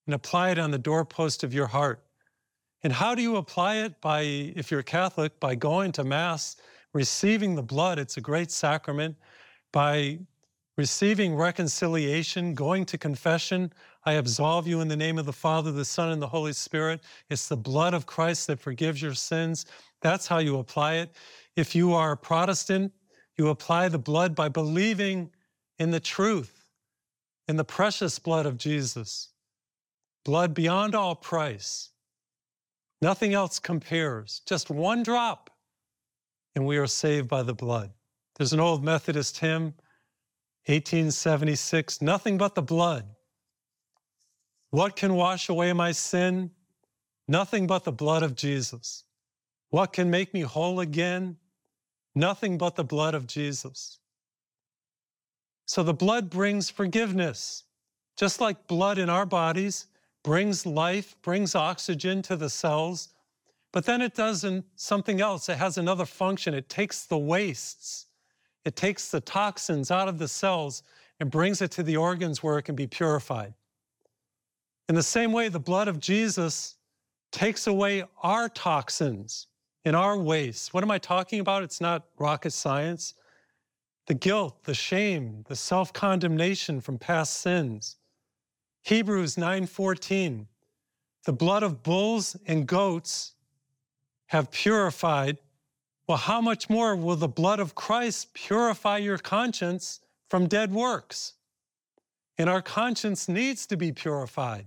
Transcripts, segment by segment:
and apply it on the doorpost of your heart. And how do you apply it? If you're Catholic, by going to Mass, receiving the blood. It's a great sacrament. By receiving reconciliation, going to confession. I absolve you in the name of the Father, the Son, and the Holy Spirit. It's the blood of Christ that forgives your sins. That's how you apply it. If you are a Protestant, you apply the blood by believing in the truth, in the precious blood of Jesus. Blood beyond all price. Nothing else compares. Just one drop, and we are saved by the blood. There's an old Methodist hymn, 1876, nothing but the blood. What can wash away my sin? Nothing but the blood of Jesus. What can make me whole again? Nothing but the blood of Jesus. So the blood brings forgiveness. Just like blood in our bodies brings life, brings oxygen to the cells, but then it does something else. It has another function. It takes the wastes. It takes the toxins out of the cells and brings it to the organs where it can be purified. In the same way, the blood of Jesus takes away our toxins and our wastes. What am I talking about? It's not rocket science. The guilt, the shame, the self-condemnation from past sins. Hebrews 9:14, the blood of bulls and goats have purified. Well, how much more will the blood of Christ purify your conscience from dead works? And our conscience needs to be purified.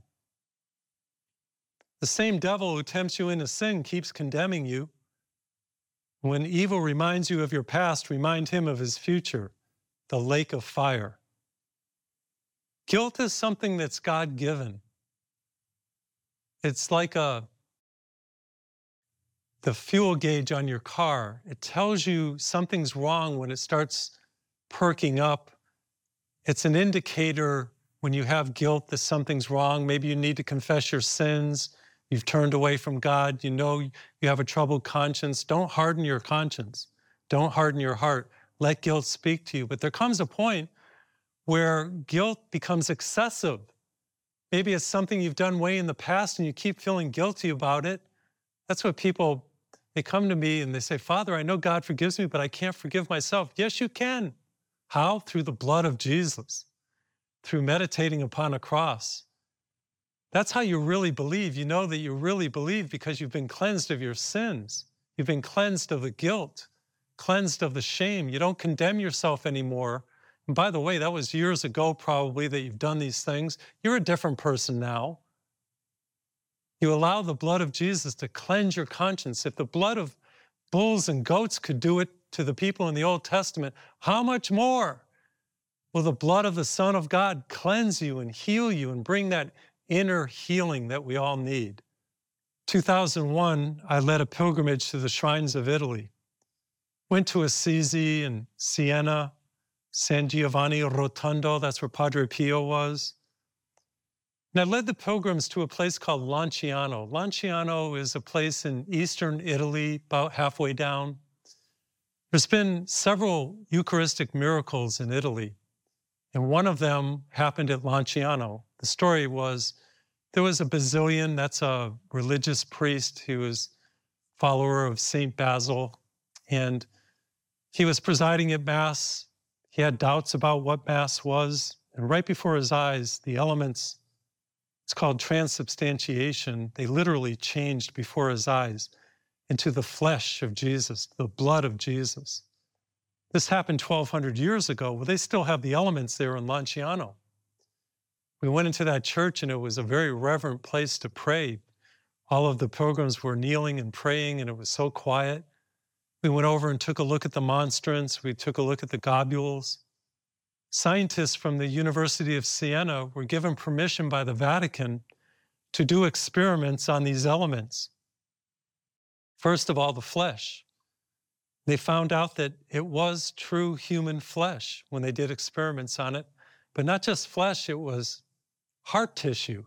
The same devil who tempts you into sin keeps condemning you. When evil reminds you of your past, remind him of his future, the lake of fire. Guilt is something that's God-given. It's like the fuel gauge on your car. It tells you something's wrong when it starts perking up. It's an indicator when you have guilt that something's wrong. Maybe you need to confess your sins. You've turned away from God. You know you have a troubled conscience. Don't harden your conscience. Don't harden your heart. Let guilt speak to you. But there comes a point where guilt becomes excessive. Maybe it's something you've done way in the past and you keep feeling guilty about it. That's what they come to me and they say, Father, I know God forgives me, but I can't forgive myself. Yes, you can. How? Through the blood of Jesus, through meditating upon a cross. That's how you really believe. You know that you really believe because you've been cleansed of your sins. You've been cleansed of the guilt, cleansed of the shame. You don't condemn yourself anymore. And by the way, that was years ago probably that you've done these things. You're a different person now. You allow the blood of Jesus to cleanse your conscience. If the blood of bulls and goats could do it to the people in the Old Testament, how much more will the blood of the Son of God cleanse you and heal you and bring that inner healing that we all need? 2001, I led a pilgrimage to the shrines of Italy. Went to Assisi and Siena, San Giovanni Rotondo, that's where Padre Pio was. And I led the pilgrims to a place called Lanciano. Lanciano is a place in eastern Italy, about halfway down. There's been several Eucharistic miracles in Italy, and one of them happened at Lanciano. The story was, there was a Basilian, that's a religious priest who was follower of St. Basil, and he was presiding at Mass. He had doubts about what Mass was, and right before his eyes, the elements, it's called transubstantiation, they literally changed before his eyes into the flesh of Jesus, the blood of Jesus. This happened 1,200 years ago. Well, they still have the elements there in Lanciano. We went into that church and it was a very reverent place to pray. All of the pilgrims were kneeling and praying and it was so quiet. We went over and took a look at the monstrance. We took a look at the globules. Scientists from the University of Siena were given permission by the Vatican to do experiments on these elements. First of all, the flesh. They found out that it was true human flesh when they did experiments on it, but not just flesh, it was heart tissue.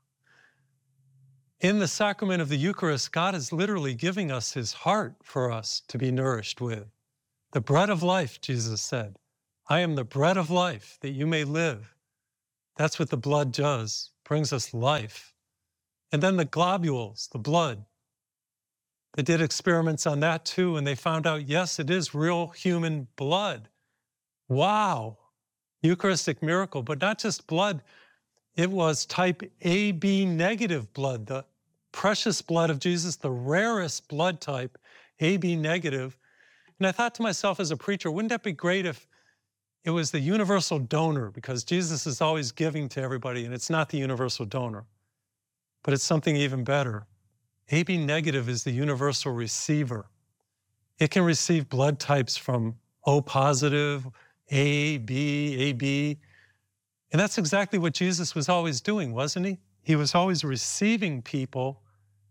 In the sacrament of the Eucharist, God is literally giving us his heart for us to be nourished with. The bread of life, Jesus said. I am the bread of life that you may live. That's what the blood does, brings us life. And then the globules, the blood. They did experiments on that too, and they found out, yes, it is real human blood. Wow. Eucharistic miracle, but not just blood. It was type AB negative blood, the precious blood of Jesus, the rarest blood type, AB negative. And I thought to myself as a preacher, wouldn't that be great if it was the universal donor? Because Jesus is always giving to everybody, and it's not the universal donor, but it's something even better. AB negative is the universal receiver. It can receive blood types from O positive, A, B, AB. And that's exactly what Jesus was always doing, wasn't he? He was always receiving people,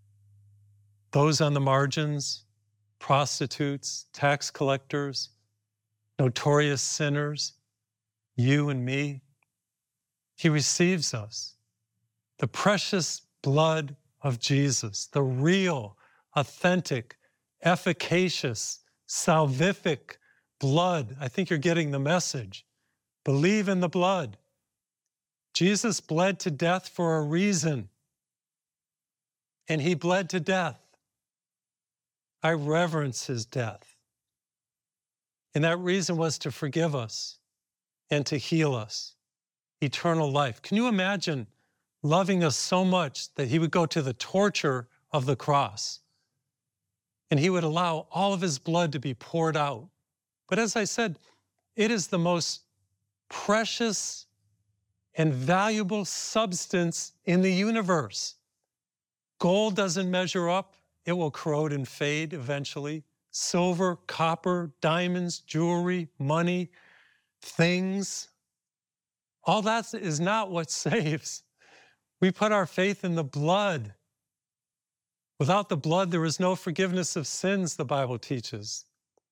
those on the margins, prostitutes, tax collectors, notorious sinners, you and me. He receives us. The precious blood of Jesus, the real, authentic, efficacious, salvific blood. I think you're getting the message. Believe in the blood. Jesus bled to death for a reason, and he bled to death. I reverence his death. And that reason was to forgive us and to heal us. Eternal life. Can you imagine loving us so much that he would go to the torture of the cross and he would allow all of his blood to be poured out? But as I said, it is the most precious and valuable substance in the universe. Gold doesn't measure up. It will corrode and fade eventually. Silver, copper, diamonds, jewelry, money, things. All that is not what saves. We put our faith in the blood. Without the blood, there is no forgiveness of sins, the Bible teaches.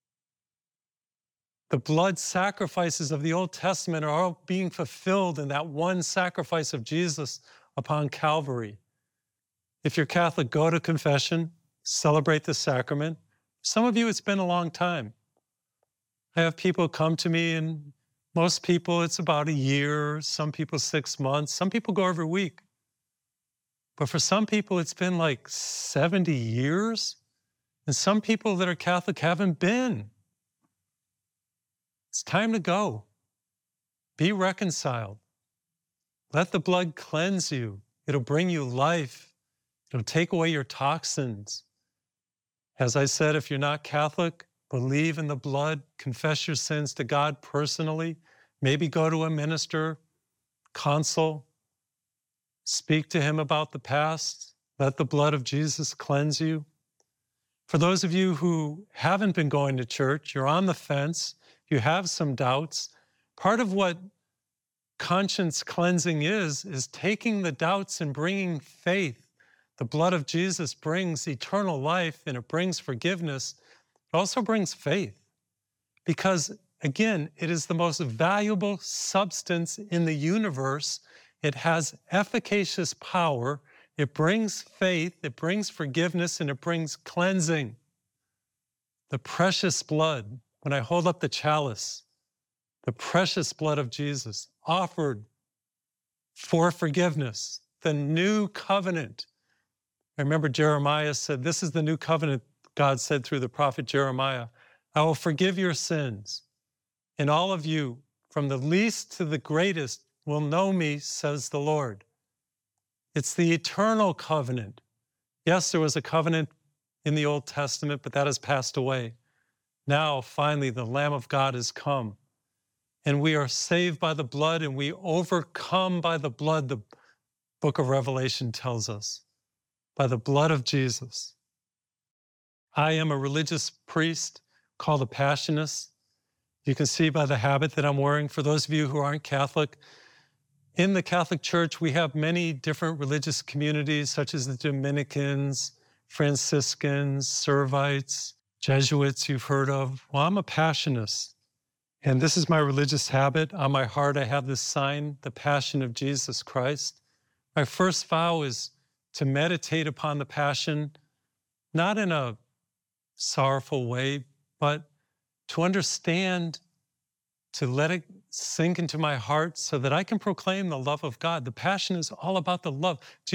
The blood sacrifices of the Old Testament are all being fulfilled in that one sacrifice of Jesus upon Calvary. If you're Catholic, go to confession, celebrate the sacrament. Some of you, it's been a long time. I have people come to me, and most people, it's about a year, some people 6 months, some people go every week. But for some people, it's been like 70 years, and some people that are Catholic haven't been. It's time to go. Be reconciled. Let the blood cleanse you. It'll bring you life. It'll take away your toxins. As I said, if you're not Catholic, believe in the blood, confess your sins to God personally, maybe go to a minister, consult, speak to him about the past. Let the blood of Jesus cleanse you. For those of you who haven't been going to church, you're on the fence, you have some doubts, part of what conscience cleansing is taking the doubts and bringing faith. The blood of Jesus brings eternal life, and it brings forgiveness. It also brings faith because, again, it is the most valuable substance in the universe. It has efficacious power. It brings faith, it brings forgiveness, and it brings cleansing. The precious blood, when I hold up the chalice, the precious blood of Jesus offered for forgiveness, the new covenant. I remember Jeremiah said, this is the new covenant, God said through the prophet Jeremiah. I will forgive your sins, and all of you, from the least to the greatest, will know me, says the Lord. It's the eternal covenant. Yes, there was a covenant in the Old Testament, but that has passed away. Now, finally, the Lamb of God has come, and we are saved by the blood, and we overcome by the blood, the book of Revelation tells us, by the blood of Jesus. I am a religious priest called a Passionist. You can see by the habit that I'm wearing. For those of you who aren't Catholic, in the Catholic Church, we have many different religious communities, such as the Dominicans, Franciscans, Servites, Jesuits you've heard of. Well, I'm a Passionist, and this is my religious habit. On my heart, I have this sign, the Passion of Jesus Christ. My first vow is to meditate upon the Passion, not in a sorrowful way, but to understand, to let it sink into my heart so that I can proclaim the love of God. The Passion is all about the love.